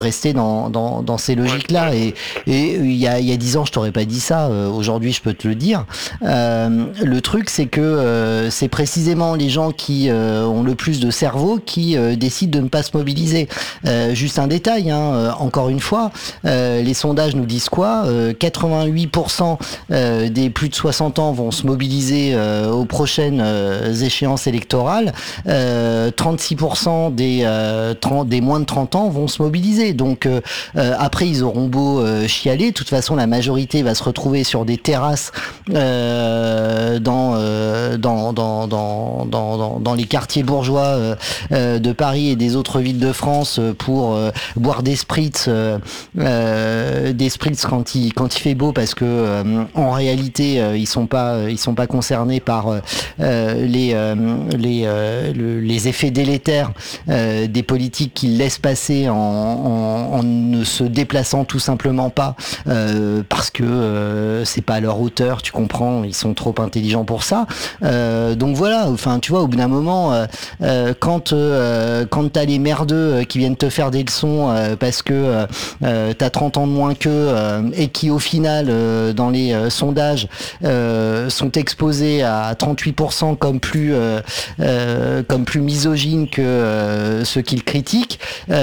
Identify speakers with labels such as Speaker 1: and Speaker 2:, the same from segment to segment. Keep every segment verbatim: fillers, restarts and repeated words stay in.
Speaker 1: rester dans, dans, dans ces logiques-là. Et, et il y a, il y a dix ans, je t'aurais pas dit ça. Euh, aujourd'hui, je peux te le dire. Euh, le truc, c'est que euh, c'est précisément les gens qui euh, ont le plus de cerveau qui euh, décident de ne pas se mobiliser. Euh, juste un détail, hein, euh, encore une fois, euh, les sondages nous disent quoi euh, quatre-vingt-huit pour cent euh, des plus de soixante ans vont se mobiliser euh, aux prochaines euh, échéances électorales. Euh, trente-six pour cent des, euh, trente, des moins de trente ans vont se mobiliser. Donc euh, euh, après ils auront beau euh, chialer, de toute façon la majorité va se retrouver sur des terrasses euh, dans, euh, dans, dans, dans, dans, dans, dans les quartiers bourgeois euh, euh, de Paris et des autres villes de France pour euh, boire des spritz, euh, euh, des spritz quand il quand il fait beau, parce que euh, en réalité euh, ils sont pas ils sont pas concernés par euh, les euh, les euh, le, les effets délétères euh, des politiques qu'ils laissent passer en, en en ne se déplaçant tout simplement pas euh, parce que euh, c'est pas à leur hauteur, tu comprends, ils sont trop intelligents pour ça. Euh, donc voilà, enfin tu vois, au bout d'un moment, euh, euh, quand euh, quand t'as les merdeux qui viennent te faire des leçons euh, parce que euh, t'as trente ans de moins qu'eux euh, et qui au final euh, dans les euh, sondages euh, sont exposés à trente-huit pour cent comme plus euh, euh, comme plus misogynes que euh, ceux qu'ils critiquent,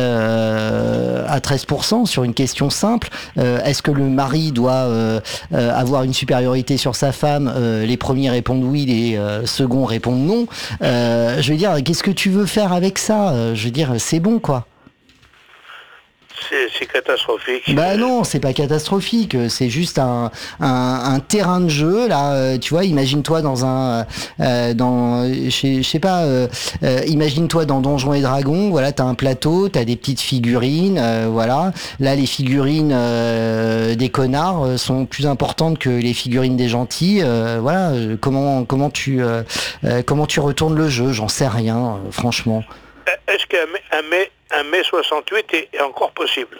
Speaker 1: euh, à treize pour cent sur une question simple, euh, est-ce que le mari doit euh, euh, avoir une supériorité sur sa femme? euh, Les premiers répondent oui, les euh, seconds répondent non. Euh, je veux dire, qu'est-ce que tu veux faire avec ça? Euh, Je veux dire, c'est bon quoi.
Speaker 2: C'est, c'est catastrophique.
Speaker 1: Bah non, c'est pas catastrophique, c'est juste un, un, un terrain de jeu là. Euh, tu vois, imagine-toi dans un, euh, dans, je sais pas, euh, euh, imagine-toi dans Donjons et Dragons. Voilà, t'as un plateau, t'as des petites figurines, euh, voilà. Là, les figurines euh, des connards sont plus importantes que les figurines des gentils. Euh, voilà, comment comment tu euh, euh, comment tu retournes le jeu? J'en sais rien, euh, franchement.
Speaker 2: Est-ce qu'un mai, un mai, un mai soixante-huit est, est encore possible?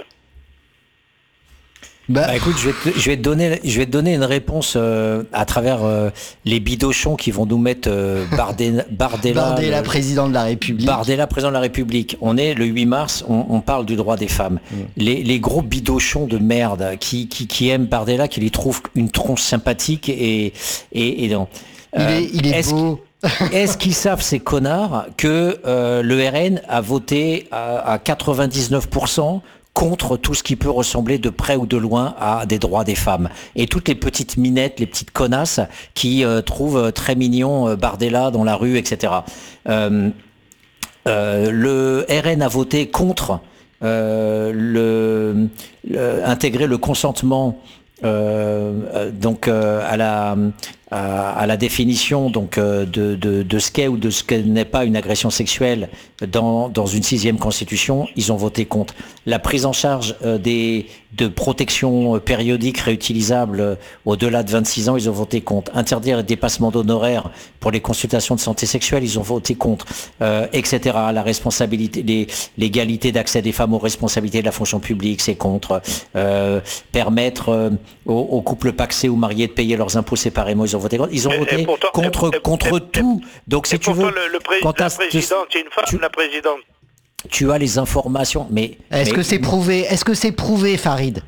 Speaker 3: Bah, bah écoute, je vais, te, je vais te donner, je vais te donner une réponse euh, à travers euh, les bidochons qui vont nous mettre euh, Bardella, Bardella,
Speaker 1: Bardella, président de la République.
Speaker 3: Bardella, président de la République. On est le huit mars, on, on parle du droit des femmes. Mmh. Les, les gros bidochons de merde qui, qui, qui aiment Bardella, qui les trouvent une tronche sympathique et et, et non.
Speaker 1: Il euh, est, il est
Speaker 3: est-ce
Speaker 1: beau.
Speaker 3: Est-ce qu'ils savent, ces connards, que euh, le R N a voté à, à quatre-vingt-dix-neuf pour cent contre tout ce qui peut ressembler de près ou de loin à des droits des femmes? Et toutes les petites minettes, les petites connasses qui euh, trouvent très mignon euh, Bardella dans la rue, et cetera. Euh, euh, le R N a voté contre euh, le, le, intégrer le consentement euh, donc euh, à la À, à la définition donc euh, de, de, de ce qu'est ou de ce que n'est pas une agression sexuelle dans, dans une sixième constitution. Ils ont voté contre. La prise en charge euh, des, de protection périodique réutilisable euh, au-delà de vingt-six ans, ils ont voté contre. Interdire les dépassements d'honoraires pour les consultations de santé sexuelle, ils ont voté contre, euh, et cetera. La responsabilité, les, l'égalité d'accès des femmes aux responsabilités de la fonction publique, c'est contre. Euh, permettre euh, aux, aux couples pacsés ou mariés de payer leurs impôts séparément, ils ont voté contre. Ils ont et, voté et pourtant, contre, et, contre et, tout. Donc si tu veux,
Speaker 2: le, le pré- quand la présidente, c'est une femme, tu, la présidente.
Speaker 3: Tu as les informations, mais
Speaker 1: est-ce
Speaker 3: mais,
Speaker 1: que c'est prouvé? Est-ce que c'est prouvé, Farid?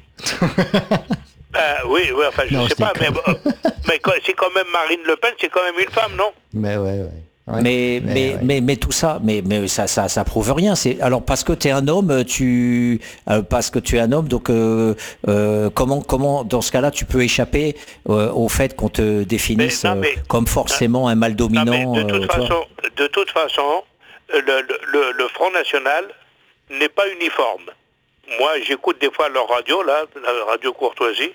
Speaker 2: euh, Oui, oui, enfin, je ne sais pas, mais, euh, mais c'est quand même Marine Le Pen, c'est quand même une femme, non?
Speaker 1: Mais ouais, ouais. Ouais,
Speaker 3: mais, mais, mais, ouais. mais, mais tout ça, mais, mais ça, ça, ça prouve rien. C'est, alors, parce que tu es un homme, tu, euh, parce que tu es un homme, donc, euh, euh, comment, comment, dans ce cas-là, tu peux échapper euh, au fait qu'on te définisse mais, non, mais, euh, comme forcément un mal dominant?
Speaker 2: Non, de, toute euh, façon, de toute façon, le, le, le Front National n'est pas uniforme. Moi, j'écoute des fois leur radio, là, la radio Courtoisie.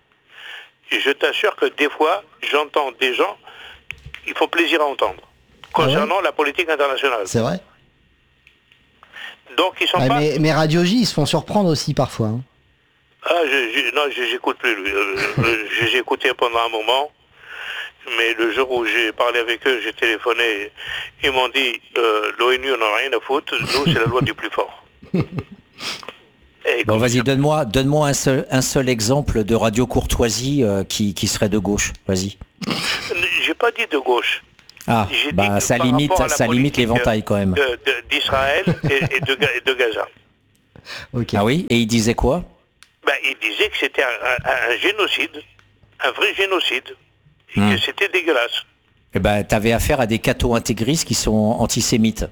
Speaker 2: Je t'assure que des fois, j'entends des gens, il faut plaisir à entendre. Concernant ah ouais la politique internationale.
Speaker 1: C'est vrai.
Speaker 2: Donc ils sont
Speaker 1: ah,
Speaker 2: pas...
Speaker 1: Mais, mais Radio J, ils se font surprendre aussi parfois. Hein.
Speaker 2: Ah, je, je, non, je, j'écoute plus. Euh, j'ai écouté pendant un moment, mais le jour où j'ai parlé avec eux, j'ai téléphoné, ils m'ont dit euh, l'ONU n'en a rien à foutre, nous c'est la loi du plus fort.
Speaker 3: Et bon, vas-y, donne-moi, donne-moi un seul, un seul exemple de Radio Courtoisie euh, qui, qui serait de gauche. Vas-y.
Speaker 2: J'ai pas dit de gauche.
Speaker 3: Ah, bah ça limite, ça limite l'éventail quand même.
Speaker 2: De, de, d'Israël et, et, de, et de Gaza.
Speaker 1: Ok.
Speaker 3: Ah oui? Et il disait quoi?
Speaker 2: Ben, il disait que c'était un, un- un génocide, un vrai génocide, et
Speaker 3: Hmm.
Speaker 2: que c'était dégueulasse.
Speaker 3: Eh ben, t'avais affaire à des catho-intégristes qui sont antisémites.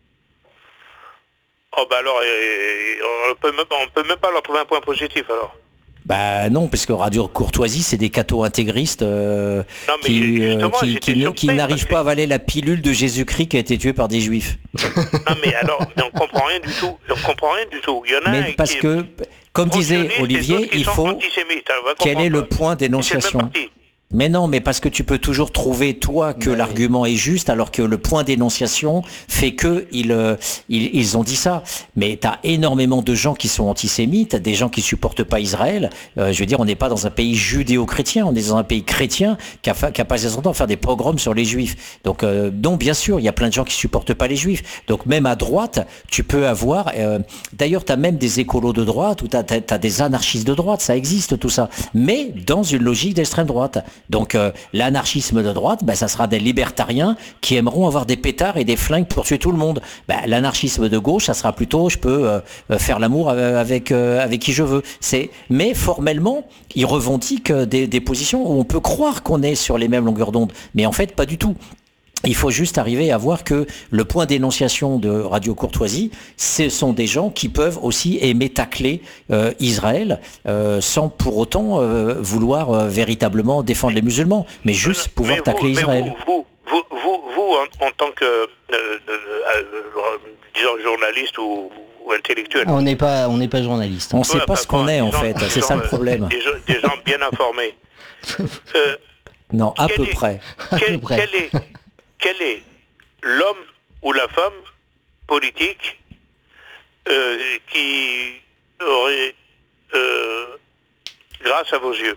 Speaker 2: Oh ben alors, euh, on peut même, on peut même pas leur trouver un point positif alors.
Speaker 3: Bah non, parce que Radio Courtoisie, c'est des catho-intégristes euh,
Speaker 2: Non, mais
Speaker 3: qui, euh,
Speaker 2: justement,
Speaker 3: qui,
Speaker 2: j'étais
Speaker 3: qui ne-
Speaker 2: surpris
Speaker 3: qui n'arrivent
Speaker 2: parce que-
Speaker 3: pas à avaler la pilule de Jésus-Christ qui a été tué par des juifs.
Speaker 2: Non mais alors, mais on comprend rien du tout. On comprend rien du tout. Il y en a un
Speaker 3: Mais parce
Speaker 2: qui est
Speaker 3: que, comme disait
Speaker 2: pro-sioniste et
Speaker 3: Olivier,
Speaker 2: d'autres qui
Speaker 3: il
Speaker 2: sont
Speaker 3: faut...
Speaker 2: antisémites. Alors, on va
Speaker 3: Quel est
Speaker 2: comprendre.
Speaker 3: le point
Speaker 2: C'est le même
Speaker 3: d'énonciation?
Speaker 2: parti.
Speaker 3: Mais non, mais parce que tu peux toujours trouver, toi, que
Speaker 1: Bah oui.
Speaker 3: l'argument est juste, alors que le point d'énonciation fait que ils, euh, ils, ils ont dit ça. Mais tu as énormément de gens qui sont antisémites, des gens qui supportent pas Israël. Euh, je veux dire, on n'est pas dans un pays judéo-chrétien, on est dans un pays chrétien qui a, fa- qui a passé son temps à faire des pogroms sur les juifs. Donc, euh, non, bien sûr, il y a plein de gens qui supportent pas les juifs. Donc, même à droite, tu peux avoir... euh, D'ailleurs, tu as même des écolos de droite, ou tu as des anarchistes de droite, ça existe tout ça. Mais dans une logique d'extrême droite. Donc euh, l'anarchisme de droite, ben, ça sera des libertariens qui aimeront avoir des pétards et des flingues pour tuer tout le monde. Ben, l'anarchisme de gauche, ça sera plutôt je peux euh, euh, faire l'amour avec, euh, avec qui je veux. C'est... Mais formellement, ils revendiquent des, des positions où on peut croire qu'on est sur les mêmes longueurs d'onde. Mais en fait, pas du tout. Il faut juste arriver à voir que le point d'énonciation de Radio Courtoisie, ce sont des gens qui peuvent aussi aimer tacler euh, Israël euh, sans pour autant euh, vouloir euh, véritablement défendre les musulmans, mais juste
Speaker 2: Mais
Speaker 3: pouvoir
Speaker 2: vous-
Speaker 3: tacler
Speaker 2: mais
Speaker 3: Israël.
Speaker 2: Vous, vous, vous, vous, vous, en, en tant que, euh, euh, euh, disons, journaliste ou, ou intellectuel,
Speaker 1: On n'est pas, on n'est pas journaliste.
Speaker 3: On ne sait
Speaker 2: Ouais,
Speaker 3: pas
Speaker 2: enfin,
Speaker 3: ce qu'on est en
Speaker 2: disons-
Speaker 3: fait, c'est ça le
Speaker 2: disons,
Speaker 3: problème.
Speaker 2: Des, gens- des gens bien informés. Euh,
Speaker 3: Non, à
Speaker 2: quel
Speaker 3: peu
Speaker 2: est-
Speaker 3: près.
Speaker 1: À
Speaker 2: quel,
Speaker 1: peu près.
Speaker 2: quel est, quel est l'homme ou la femme politique euh, qui aurait, euh, grâce à vos yeux,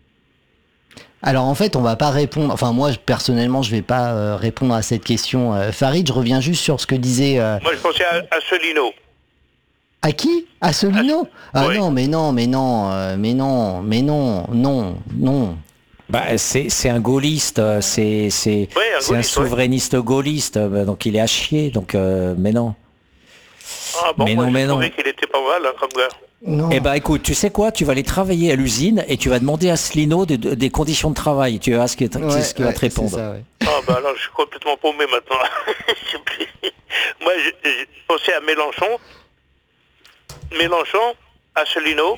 Speaker 1: Alors en fait, on va pas répondre. Enfin, moi je- personnellement, je vais pas euh, répondre à cette question. Euh, Farid, je reviens juste sur ce que disait. euh,
Speaker 2: moi je pensais à Asselineau.
Speaker 1: À qui? Asselineau? Ah
Speaker 2: oui.
Speaker 1: non, mais non, mais non, euh, mais non, mais non, non, non.
Speaker 3: Bah, c'est c'est un gaulliste, euh, c'est c'est
Speaker 2: Ouais, un
Speaker 3: c'est un
Speaker 2: gaulliste, ouais.
Speaker 3: souverainiste gaulliste, euh, donc il est à chier, donc euh, mais non.
Speaker 2: Ah bon,
Speaker 3: Mais
Speaker 2: moi
Speaker 3: non,
Speaker 2: j'ai
Speaker 3: mais non.
Speaker 2: trouvé qu'il était pas mal hein, comme gars.
Speaker 1: Non.
Speaker 3: Eh ben écoute, tu sais quoi, tu vas aller travailler à l'usine et tu vas demander à Slino de- de- des conditions de travail. Tu verras ce qu'il
Speaker 1: Ouais,
Speaker 3: ce qu'il va
Speaker 1: ouais,
Speaker 3: te répondre.
Speaker 1: c'est ça, ouais.
Speaker 2: Ah bah alors je suis complètement paumé maintenant. Je sais plus. Moi je, je pensais à Mélenchon, Mélenchon, Asselineau,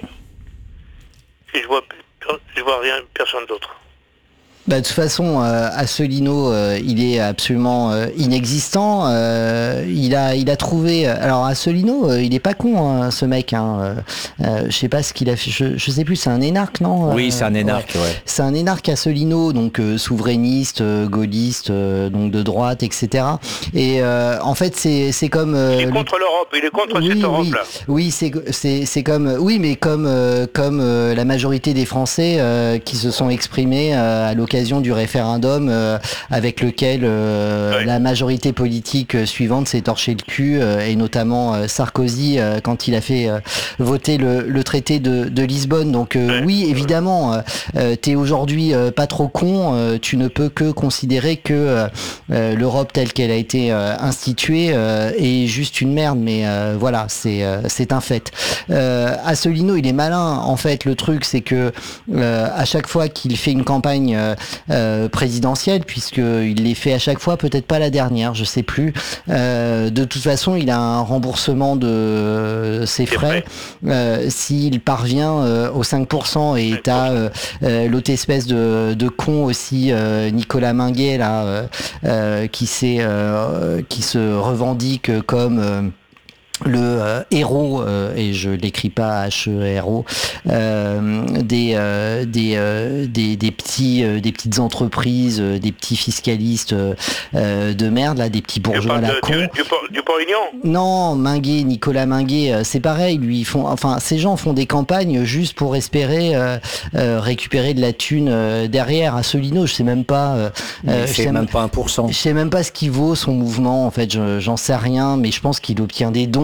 Speaker 2: et je vois, plus- je vois rien, personne d'autre.
Speaker 1: Bah, de toute façon, euh, Asselineau, euh, il est absolument euh, inexistant. Euh, il a, il a trouvé. Alors Asselineau, euh, il est pas con, hein, ce mec. Hein. Euh, euh, je sais pas ce qu'il a fait. Je, je sais plus. C'est un énarque, non?
Speaker 3: Oui,
Speaker 1: Euh,
Speaker 3: c'est un énarque,
Speaker 1: ouais.
Speaker 3: ouais.
Speaker 1: C'est un énarque Asselineau, donc euh, souverainiste, euh, gaulliste, euh, donc de droite, et cetera. Et euh, en fait, c'est, c'est comme. euh,
Speaker 2: Il est
Speaker 1: le-
Speaker 2: contre l'Europe, il est contre
Speaker 1: oui,
Speaker 2: cette
Speaker 1: oui,
Speaker 2: Europe-là.
Speaker 1: oui, c'est c'est c'est comme oui, mais comme euh, comme euh, la majorité des Français euh, qui se sont exprimés euh, à l'occasion du référendum euh, avec lequel euh,
Speaker 2: Ouais.
Speaker 1: la majorité politique euh, suivante s'est torché le cul euh, et notamment euh, Sarkozy euh, quand il a fait euh, voter le, le traité de, de Lisbonne. Donc euh,
Speaker 2: Ouais.
Speaker 1: oui, évidemment, euh, euh, t'es aujourd'hui euh, pas trop con. Euh, tu ne peux que considérer que euh, euh, l'Europe telle qu'elle a été euh, instituée euh, est juste une merde. Mais euh, voilà, c'est euh, c'est un fait. Euh, Asselineau, il est malin. En fait, le truc, c'est que euh, à chaque fois qu'il fait une campagne euh, euh, présidentielle, puisqu'il les fait à chaque fois, peut-être pas la dernière, je sais plus. Euh, de toute façon, il a un remboursement de ses
Speaker 2: Ses
Speaker 1: frais euh, s'il parvient euh, aux cinq pour cent. Et t'as euh, euh, l'autre espèce de, de con aussi, euh, Nicolas Minguet, là, euh, euh, qui, s'est, euh, qui se revendique comme... euh, le euh, héros, euh, et je l'écris pas H E R O, euh, des, euh, des, euh, des, des, petits, euh, des petites entreprises, euh, des petits fiscalistes euh, euh, de merde, là, des petits
Speaker 2: Tu
Speaker 1: bourgeois à
Speaker 2: parles
Speaker 1: la
Speaker 2: de-
Speaker 1: con.
Speaker 2: du, du, Port- du Port-Aignan.
Speaker 1: Non, Minguet, Nicolas Minguet, euh, c'est pareil, lui, ils font, enfin, ces gens font des campagnes juste pour espérer euh, euh, récupérer de la thune euh, derrière. Asselineau, je sais même pas, euh,
Speaker 3: Il
Speaker 1: euh, je
Speaker 3: fait
Speaker 1: sais
Speaker 3: même pas un pour cent.
Speaker 1: je sais même pas ce qu'il vaut son mouvement, en fait, je- j'en sais rien, mais je pense qu'il obtient des dons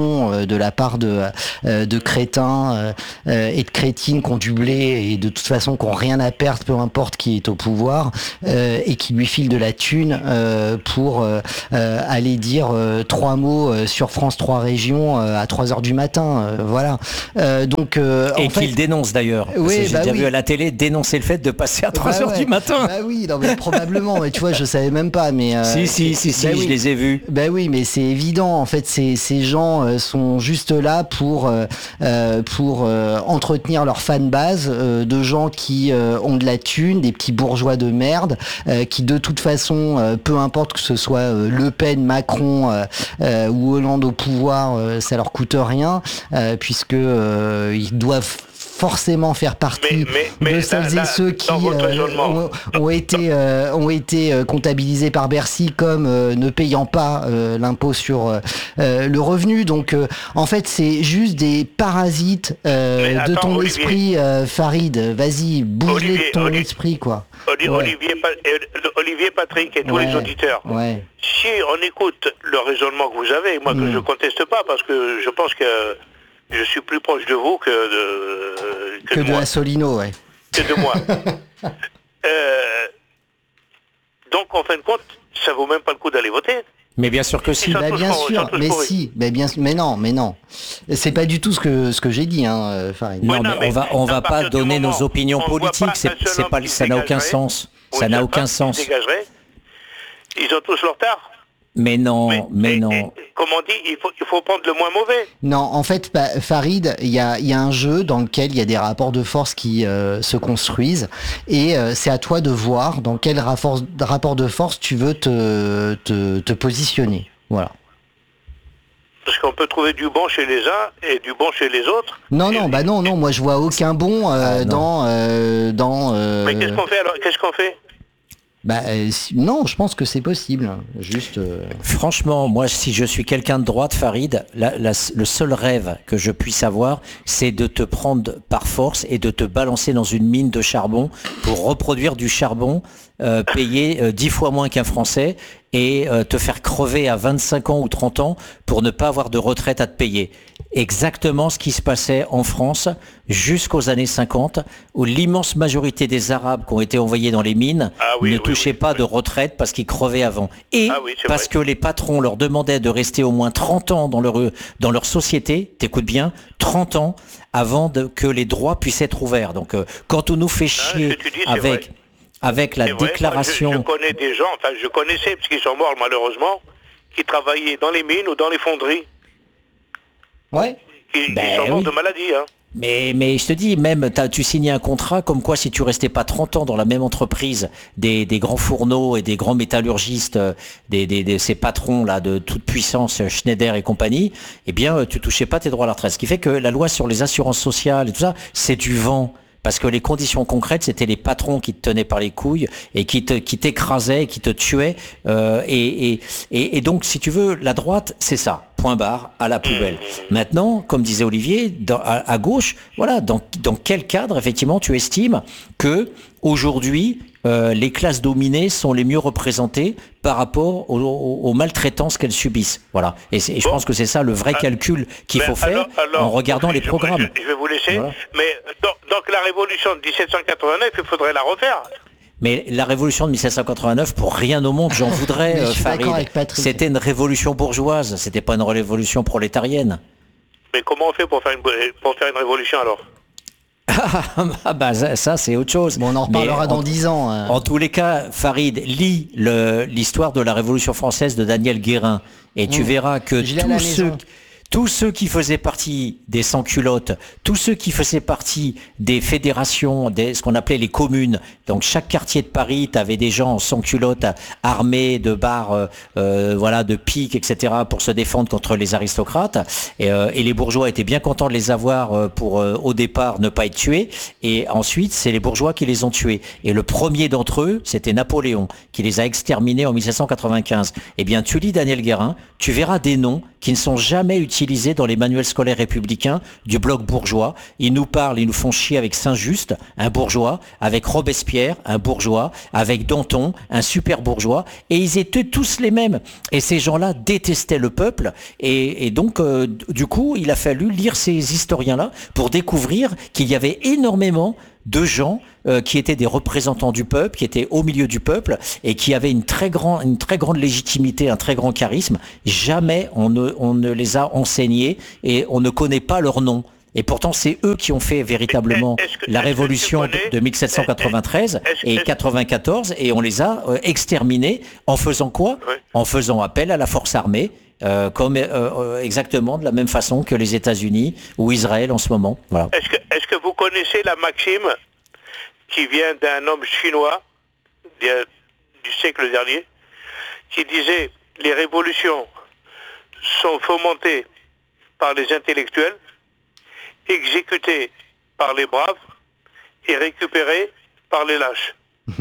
Speaker 1: raison euh, de la part de, euh, de crétins euh, euh, et de crétines qui ont du blé et de toute façon qui n'ont rien à perdre, peu importe qui est au pouvoir, euh, et qui lui filent de la thune euh, pour euh, euh, aller dire euh, trois mots euh, sur France trois régions euh, à trois heures du matin. Euh, voilà. Euh, donc, euh,
Speaker 3: et
Speaker 1: en fait,
Speaker 3: qu'il dénonce d'ailleurs.
Speaker 1: Oui,
Speaker 3: j'ai
Speaker 1: bah
Speaker 3: déjà
Speaker 1: oui.
Speaker 3: vu à la télé dénoncer le fait de passer à trois heures
Speaker 1: bah ouais.
Speaker 3: du matin.
Speaker 1: Bah oui, non, mais probablement. Mais tu vois, je savais même pas. Mais euh,
Speaker 3: si, si, si, si,
Speaker 1: bah
Speaker 3: je
Speaker 1: oui.
Speaker 3: les ai vus.
Speaker 1: Ben oui, mais c'est évident. En fait, ces, ces gens euh, sont juste là pour euh, euh, pour euh, entretenir leur fan base euh, de gens qui euh, ont de la thune, des petits bourgeois de merde, euh, qui de toute façon, euh, peu importe que ce soit euh, Le Pen, Macron euh, euh, ou Hollande au pouvoir, euh, ça leur coûte rien, euh, puisque euh, ils doivent forcément faire partie
Speaker 2: mais, mais,
Speaker 1: de
Speaker 2: mais
Speaker 1: celles
Speaker 2: là,
Speaker 1: et ceux qui
Speaker 2: euh,
Speaker 1: ont, ont été euh, ont été euh, comptabilisés par Bercy comme euh, ne payant pas euh, l'impôt sur euh, le revenu. Donc euh, en fait c'est juste des parasites euh,
Speaker 2: attends,
Speaker 1: de ton
Speaker 2: Olivier.
Speaker 1: esprit, euh, Farid. Vas-y, bouge-les de ton
Speaker 2: Olivier,
Speaker 1: esprit, quoi.
Speaker 2: Olivier,
Speaker 1: Ouais.
Speaker 2: Olivier, Olivier Patrick et tous
Speaker 1: Ouais,
Speaker 2: les auditeurs.
Speaker 1: ouais.
Speaker 2: Si on écoute le raisonnement que vous avez, moi que
Speaker 1: Mm.
Speaker 2: je conteste pas parce que je pense que je suis plus proche de vous que de, que
Speaker 1: Que
Speaker 2: de
Speaker 1: de
Speaker 2: moi.
Speaker 1: Asselineau, ouais.
Speaker 2: Que de moi. euh, donc en fin de compte, ça vaut même pas le coup d'aller voter.
Speaker 3: Mais bien sûr que si.
Speaker 2: Ils sont
Speaker 1: Bah,
Speaker 2: tous
Speaker 1: bien
Speaker 2: pour- ils
Speaker 1: sûr,
Speaker 2: sont tous
Speaker 1: mais
Speaker 2: pourris.
Speaker 1: si, mais bien, mais non, mais non. C'est pas du tout ce que ce que j'ai dit, hein, euh, Farid.
Speaker 3: Non,
Speaker 2: Oui, non,
Speaker 3: mais,
Speaker 2: mais
Speaker 3: on va, on
Speaker 2: à
Speaker 3: va pas
Speaker 2: partir du
Speaker 3: donner
Speaker 2: moment
Speaker 3: nos opinions
Speaker 2: où on voit
Speaker 3: politiques.
Speaker 2: pas
Speaker 3: C'est,
Speaker 2: un seul
Speaker 3: c'est
Speaker 2: homme
Speaker 3: pas,
Speaker 2: qui
Speaker 3: ça
Speaker 2: se
Speaker 3: n'a aucun
Speaker 2: dégagerait,
Speaker 3: sens.
Speaker 2: ou
Speaker 3: Ça
Speaker 2: une
Speaker 3: n'a
Speaker 2: seule
Speaker 3: aucun
Speaker 2: femme qui se
Speaker 3: sens.
Speaker 2: dégagerait, ils ont tous leur tard.
Speaker 3: Mais non, mais,
Speaker 2: et-
Speaker 3: non.
Speaker 2: et, comme on dit, il faut, il faut prendre le moins mauvais.
Speaker 1: Non, en fait, bah, Farid, il y a, il y a un jeu dans lequel il y a des rapports de force qui euh, se construisent, et euh, c'est à toi de voir dans quel rapport, rapport de force tu veux te, te, te positionner. Voilà.
Speaker 2: Parce qu'on peut trouver du bon chez les uns et du bon chez les autres.
Speaker 1: Non,
Speaker 2: Et-
Speaker 1: non, bah non, non, moi je vois aucun bon euh,
Speaker 3: Ah, non.
Speaker 1: dans euh, dans. euh,
Speaker 2: Mais qu'est-ce qu'on fait alors Qu'est-ce qu'on fait
Speaker 1: Bah euh, si- non, je pense que c'est possible. Juste. euh,
Speaker 3: Franchement, moi, si je suis quelqu'un de droite, Farid, la- la- le seul rêve que je puisse avoir, c'est de te prendre par force et de te balancer dans une mine de charbon pour reproduire du charbon euh, payé euh, dix fois moins qu'un Français et euh, te faire crever à vingt-cinq ans ou trente ans pour ne pas avoir de retraite à te payer. Exactement ce qui se passait en France jusqu'aux années cinquante, où l'immense majorité des Arabes qui ont été envoyés dans les mines
Speaker 2: Ah oui,
Speaker 3: ne
Speaker 2: oui,
Speaker 3: touchaient
Speaker 2: oui,
Speaker 3: pas
Speaker 2: oui.
Speaker 3: de retraite parce qu'ils crevaient avant. Et
Speaker 2: Ah oui, c'est
Speaker 3: parce
Speaker 2: vrai.
Speaker 3: que les patrons leur demandaient de rester au moins trente ans dans leur, dans leur société, t'écoutes bien, trente ans avant de, que les droits puissent être ouverts. Donc euh, quand on nous fait chier
Speaker 2: ce que tu dis, c'est
Speaker 3: avec,
Speaker 2: vrai.
Speaker 3: avec la
Speaker 2: C'est vrai,
Speaker 3: déclaration...
Speaker 2: moi, je, je connais des gens, enfin je connaissais, parce qu'ils sont morts malheureusement, qui travaillaient dans les mines ou dans les fonderies.
Speaker 1: Ouais.
Speaker 2: Ils,
Speaker 3: Ben
Speaker 2: ils sont morts
Speaker 3: oui.
Speaker 2: de maladie. Hein.
Speaker 3: Mais, mais je te dis, même t'as- tu signais un contrat comme quoi si tu restais pas trente ans dans la même entreprise, des, des grands fourneaux et des grands métallurgistes, euh, des, des, des- ces patrons là de toute puissance, euh, Schneider et compagnie, eh bien euh, tu touchais pas tes droits à la retraite. Ce qui fait que la loi sur les assurances sociales et tout ça, c'est du vent. Parce que les conditions concrètes, c'était les patrons qui te tenaient par les couilles et qui te, qui t'écrasaient, qui te tuaient. Euh, et, et, et, et donc, si tu veux, la droite, c'est ça. Point barre, à la poubelle. Maintenant, comme disait Olivier, dans, à, à gauche, voilà, dans, dans quel cadre, effectivement, tu estimes que aujourd'hui, euh, les classes dominées sont les mieux représentées par rapport aux, aux- aux maltraitances qu'elles subissent. Voilà. Et, c'est- et je
Speaker 2: Bon.
Speaker 3: pense que c'est ça le vrai
Speaker 2: Ah.
Speaker 3: calcul qu'il
Speaker 2: Ben,
Speaker 3: faut faire
Speaker 2: alors- alors,
Speaker 3: en regardant
Speaker 2: je-
Speaker 3: les programmes.
Speaker 2: Je, je vais vous laisser,
Speaker 3: Voilà.
Speaker 2: mais donc, donc la révolution de dix-sept cent quatre-vingt-neuf, il faudrait la refaire.
Speaker 3: Mais la révolution de mille sept cent quatre-vingt-neuf, pour rien au monde, j'en voudrais,
Speaker 1: Mais je
Speaker 3: euh,
Speaker 1: suis d'accord
Speaker 3: Farid.
Speaker 1: avec Patrick.
Speaker 3: C'était une révolution bourgeoise, c'était pas une révolution prolétarienne.
Speaker 2: Mais comment on fait pour faire une, pour faire une révolution alors
Speaker 3: Ah bah ça, ça, c'est autre chose.
Speaker 1: Bon, on en
Speaker 3: Mais
Speaker 1: reparlera dans
Speaker 3: en-
Speaker 1: dix ans. hein.
Speaker 3: En tous les cas, Farid, lis le- l'histoire de la Révolution française de Daniel Guérin et tu
Speaker 1: Mmh.
Speaker 3: verras que
Speaker 1: Je l'ai à la
Speaker 3: tous ceux,
Speaker 1: maison.
Speaker 3: tous ceux qui faisaient partie des sans-culottes, tous ceux qui faisaient partie des fédérations, des, ce qu'on appelait les communes, donc chaque quartier de Paris, tu avais des gens en sans-culottes armés de barres, euh, euh, voilà, de piques, et cetera pour se défendre contre les aristocrates. Et, euh, et les bourgeois étaient bien contents de les avoir euh, pour, euh, au départ, ne pas être tués. Et ensuite, c'est les bourgeois qui les ont tués. Et le premier d'entre eux, c'était Napoléon, qui les a exterminés en mille sept cent quatre-vingt-quinze. Eh bien, tu lis Daniel Guérin, tu verras des noms qui ne sont jamais utilisés dans les manuels scolaires républicains du bloc bourgeois. Ils nous parlent, ils nous font chier avec Saint-Just, un bourgeois, avec Robespierre, un bourgeois, avec Danton, un super bourgeois, et ils étaient tous les mêmes. Et ces gens-là détestaient le peuple, et, et donc euh, du coup, il a fallu lire ces historiens-là pour découvrir qu'il y avait énormément de gens euh, qui étaient des représentants du peuple, qui étaient au milieu du peuple et qui avaient une très, grand, une très grande légitimité, un très grand charisme. Jamais on ne, on ne les a enseignés et on ne connaît pas leur nom. Et pourtant, c'est eux qui ont fait véritablement que, la révolution connais, de mille sept cent quatre-vingt-treize est-ce, et quatre-vingt-quatorze, et on les a euh, exterminés en faisant quoi ? Oui. En faisant appel à la force armée, euh, comme euh, euh, exactement de la même façon que les États-Unis ou Israël en ce moment. Voilà.
Speaker 2: Est-ce que, est-ce que vous connaissez la maxime qui vient d'un homme chinois du siècle dernier, qui disait « Les révolutions sont fomentées par les intellectuels, exécutées par les braves et récupérées par les lâches. »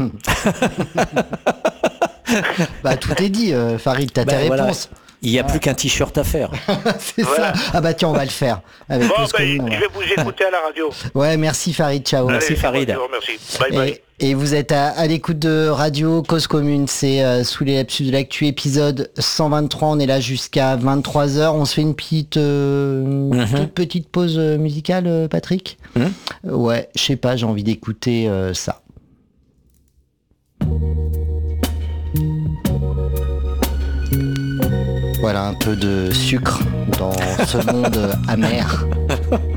Speaker 1: Bah tout est dit, euh, Farid, t'as bah, tes voilà. réponses.
Speaker 3: Il n'y a ah. plus qu'un t-shirt à faire.
Speaker 1: C'est voilà. ça. Ah bah tiens, on va le faire. Avec
Speaker 2: bon, bah, je ouais. vais vous écouter à la radio.
Speaker 1: Ouais, merci Farid, ciao.
Speaker 3: Allez, merci Farid.
Speaker 2: Merci. Bye bye.
Speaker 1: Et, et vous êtes à, à l'écoute de Radio Cause Commune, c'est euh, sous les lapsus de l'actu, épisode cent vingt-trois, on est là jusqu'à vingt-trois heures. On se fait une petite, euh, une mm-hmm. toute petite pause musicale, Patrick mm-hmm. euh, Ouais, je sais pas, j'ai envie d'écouter euh, ça. Voilà, un peu de sucre dans ce monde amer.